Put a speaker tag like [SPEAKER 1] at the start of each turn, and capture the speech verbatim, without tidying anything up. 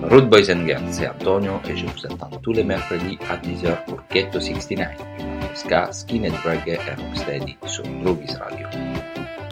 [SPEAKER 1] Rude Boys and Girls, c'est Antonio et je vous attends tous les mercredis à dix heures pour Ghetto soixante-dix-neuf, ska, skinhead reggae et rocksteady sur Groovies Radio.